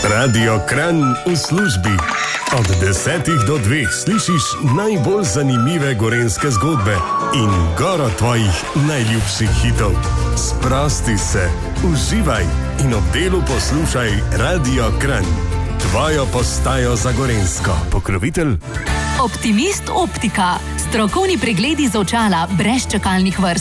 Radio Kranj v službi. Od 10 do 2 slišiš najbolj zanimive gorenjske zgodbe in goro tvojih najljubših hitov. Sprosti se, uživaj in ob delu poslušaj Radio Kranj. Tvojo postajo za gorenjsko. Pokrovitelj Optimist optika. Strokovni pregledi za očala brez čakalnih vrst.